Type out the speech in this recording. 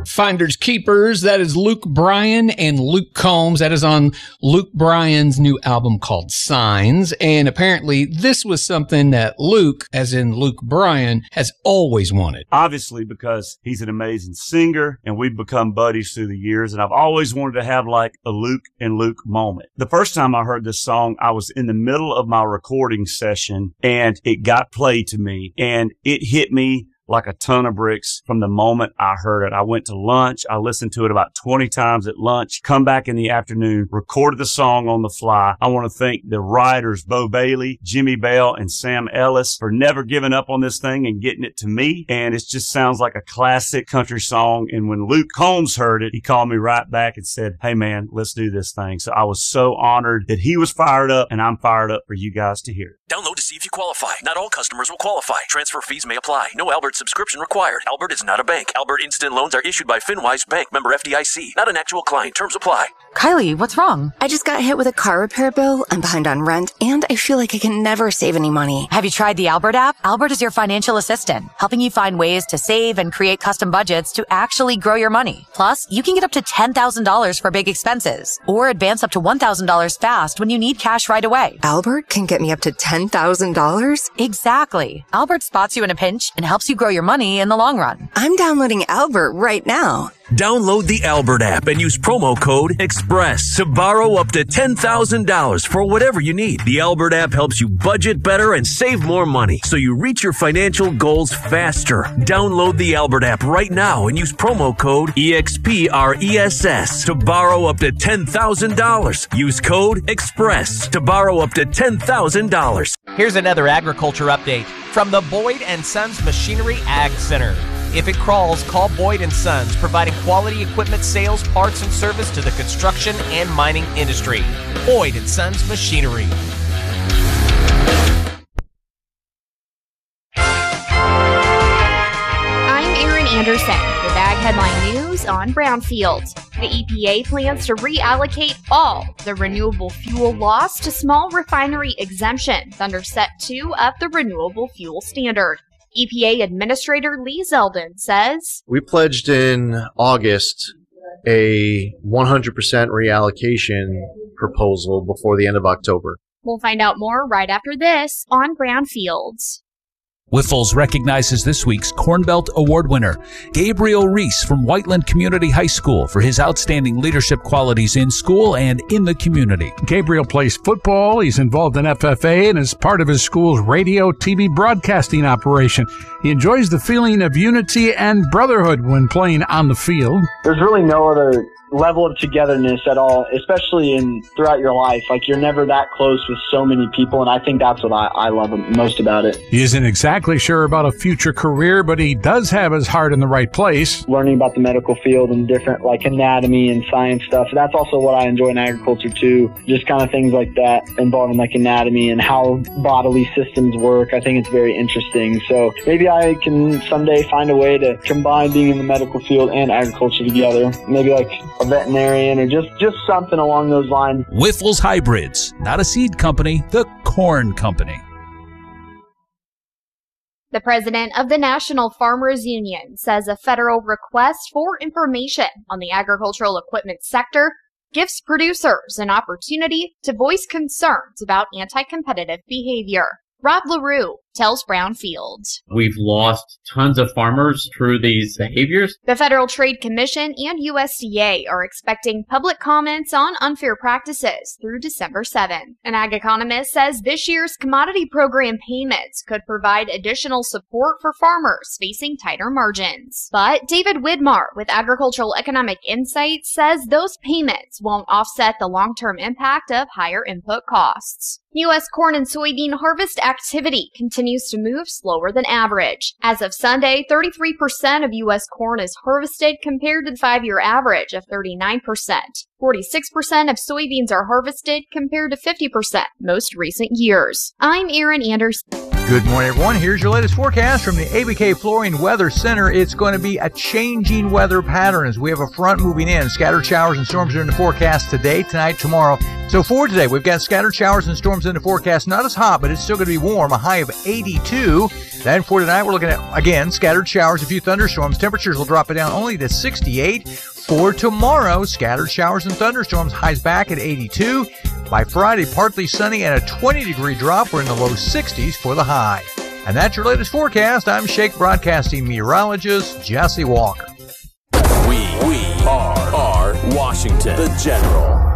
Finders Keepers. That is Luke Bryan and Luke Combs. That is on Luke Bryan's new album called Signs. And apparently this was something that Luke, as in Luke Bryan, has always wanted. Obviously, because he's an amazing singer and we've become buddies through the years. And I've always wanted to have like a Luke and Luke moment. The first time I heard this song, I was in the middle of my recording session and it got played to me and it hit me like a ton of bricks from the moment I heard it. I went to lunch. I listened to it about 20 times at lunch, come back in the afternoon, recorded the song on the fly. I want to thank the writers, Bo Bailey, Jimmy Bell, and Sam Ellis for never giving up on this thing and getting it to me. And it just sounds like a classic country song. And when Luke Combs heard it, he called me right back and said, "Hey man, let's do this thing." So I was so honored that he was fired up and I'm fired up for you guys to hear it. Download to see if you qualify. Not all customers will qualify. Transfer fees may apply. No Albert subscription required. Albert is not a bank. Albert Instant Loans are issued by FinWise Bank, member FDIC. Not an actual client. Terms apply. Kylie, what's wrong? I just got hit with a car repair bill. I'm behind on rent, and I feel like I can never save any money. Have you tried the Albert app? Albert is your financial assistant, helping you find ways to save and create custom budgets to actually grow your money. Plus, you can get up to $10,000 for big expenses, or advance up to $1,000 fast when you need cash right away. Albert can get me up to $10,000? Exactly. Albert spots you in a pinch and helps you grow your money in the long run. I'm downloading Albert right now. Download the Albert app and use promo code EXPRESS to borrow up to $10,000 for whatever you need. The Albert app helps you budget better and save more money so you reach your financial goals faster. Download the Albert app right now and use promo code EXPRESS to borrow up to $10,000. Use code EXPRESS to borrow up to $10,000. Here's another agriculture update from the Boyd & Sons Machinery Ag Center. If it crawls, call Boyd & Sons, providing quality equipment sales, parts, and service to the construction and mining industry. Boyd & Sons Machinery. I'm Erin Anderson with Ag Headline News on Brownfield. The EPA plans to reallocate all the renewable fuel loss to small refinery exemptions under Set 2 of the Renewable Fuel Standard. EPA Administrator Lee Zeldin says, "We pledged in August a 100% reallocation proposal before the end of October." We'll find out more right after this on Brownfields. Wiffles recognizes this week's Corn Belt Award winner, Gabriel Reese from Whiteland Community High School, for his outstanding leadership qualities in school and in the community. Gabriel plays football, he's involved in FFA, and is part of his school's radio TV broadcasting operation. He enjoys the feeling of unity and brotherhood when playing on the field. There's really no other level of togetherness at all, especially throughout your life. Like, you're never that close with so many people, and I think that's what I love most about it. He isn't exactly sure about a future career, but he does have his heart in the right place. Learning about the medical field and different, like, anatomy and science stuff. That's also what I enjoy in agriculture, too. Just kind of things like that involving, like, anatomy and how bodily systems work. I think it's very interesting. So maybe I can someday find a way to combine being in the medical field and agriculture together. Maybe, like, a veterinarian or just something along those lines. Wiffles Hybrids, not a seed company, the corn company. The president of the National Farmers Union says a federal request for information on the agricultural equipment sector gives producers an opportunity to voice concerns about anti-competitive behavior. Rob LaRue tells Brownfield. We've lost tons of farmers through these behaviors. The Federal Trade Commission and USDA are expecting public comments on unfair practices through December 7. An ag economist says this year's commodity program payments could provide additional support for farmers facing tighter margins. But David Widmar with Agricultural Economic Insights says those payments won't offset the long-term impact of higher input costs. U.S. corn and soybean harvest activity continues to move slower than average. As of Sunday, 33% of U.S. corn is harvested compared to the 5-year average of 39%. 46% of soybeans are harvested compared to 50% most recent years. I'm Erin Anderson. Good morning, everyone. Here's your latest forecast from the ABK Flooring Weather Center. It's going to be a changing weather pattern as we have a front moving in. Scattered showers and storms are in the forecast today, tonight, tomorrow. So for today, we've got scattered showers and storms in the forecast. Not as hot, but it's still going to be warm, a high of 82. Then for tonight, we're looking at, again, scattered showers, a few thunderstorms. Temperatures will drop it down only to 68. For tomorrow, scattered showers and thunderstorms, highs back at 82. By Friday, partly sunny and a 20-degree drop. We're in the low 60s for the high. And that's your latest forecast. I'm Shake Broadcasting meteorologist Jesse Walker. We are Washington, the General.